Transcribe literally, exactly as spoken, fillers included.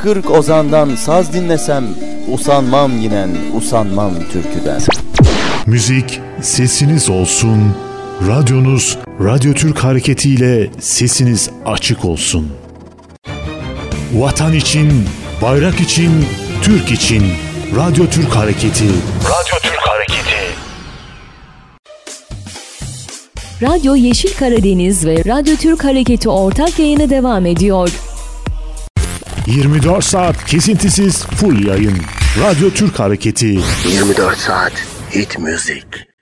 kırk ozandan saz dinlesem, usanmam yinen, usanmam türküden. Müzik sesiniz olsun, radyonuz Radyo Türk Hareketi ile sesiniz açık olsun. Vatan için, bayrak için, Türk için Radyo Türk Hareketi. Radyo Türk Hareketi. Radyo Yeşil Karadeniz ve Radyo Türk Hareketi ortak yayını devam ediyor. yirmi dört saat kesintisiz full yayın. Radyo Türk Hareketi. yirmi dört saat hit müzik.